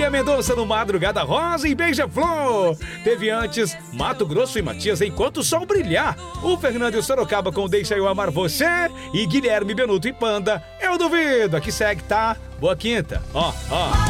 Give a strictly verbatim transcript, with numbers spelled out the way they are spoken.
Marília Mendonça no Madrugada Rosa e Beija-Flor. Teve antes Mato Grosso e Matias Enquanto o Sol Brilhar. O Fernando e o Sorocaba com Deixa Eu Amar Você. E Guilherme Benuto e Panda, Eu Duvido. Aqui segue, tá? Boa quinta. Ó, ó.